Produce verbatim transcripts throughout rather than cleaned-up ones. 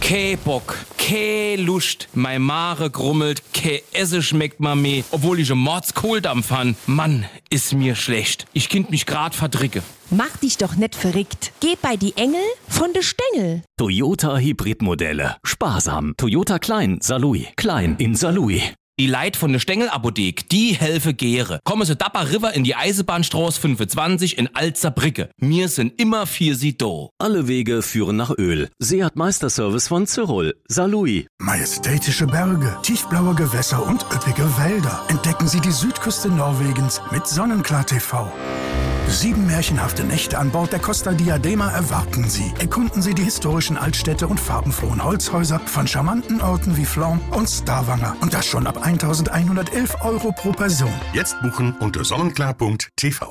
Keh Bock, keh Lust, mei Mare grummelt, keh Esse schmeckt ma meh, obwohl ich einen Mordskohldampf han. Mann, ist mir schlecht. Ich kind mich grad verdricke. Mach dich doch nicht verrückt. Geh bei die Engel von de Stengel. Toyota Hybridmodelle. Sparsam. Toyota Klein, Saarlouis. Klein in Saarlouis. Die Leit von der Stengelapothek, die helfe Gere. Kommen sie Dapper River in die Eisenbahnstraße fünfundzwanzig in Alzerbrücke. Mir sind immer für sie do. Alle Wege führen nach Öl. Seat Meisterservice von Zyrol, Saarlouis. Majestätische Berge, tiefblaue Gewässer und üppige Wälder. Entdecken Sie die Südküste Norwegens mit Sonnenklar T V. Sieben märchenhafte Nächte an Bord der Costa Diadema erwarten Sie. Erkunden Sie die historischen Altstädte und farbenfrohen Holzhäuser von charmanten Orten wie Flom und Stavanger. Und das schon ab eintausendeinhundertelf Euro pro Person. Jetzt buchen unter sonnenklar punkt t v.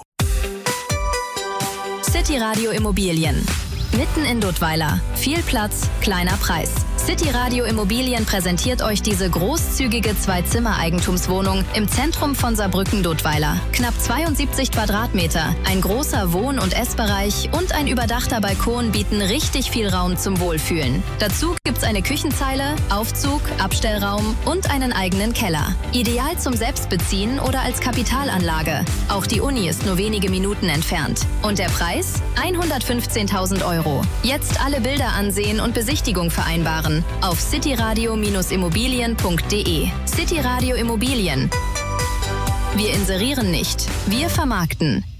City Radio Immobilien. Mitten in Duttweiler. Viel Platz, kleiner Preis. City Radio Immobilien präsentiert euch diese großzügige Zwei-Zimmer-Eigentumswohnung im Zentrum von Saarbrücken-Duttweiler. Knapp zweiundsiebzig Quadratmeter, ein großer Wohn- und Essbereich und ein überdachter Balkon bieten richtig viel Raum zum Wohlfühlen. Dazu gibt's eine Küchenzeile, Aufzug, Abstellraum und einen eigenen Keller. Ideal zum Selbstbeziehen oder als Kapitalanlage. Auch die Uni ist nur wenige Minuten entfernt. Und der Preis? hundertfünfzehntausend Euro. Jetzt alle Bilder ansehen und Besichtigung vereinbaren. Auf cityradio immobilien punkt de. City Radio Immobilien. Wir inserieren nicht, wir vermarkten.